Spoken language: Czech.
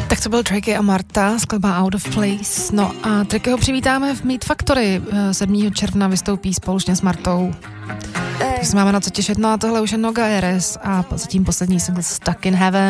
Tak to byl Tricky a Marta, skladba Out of Place. No a Trickyho přivítáme v Meat Factory. 7. června vystoupí společně s Martou. Takže se máme na co těšit. No a tohle už je Noga Eres a zatím poslední single Stuck in Heaven.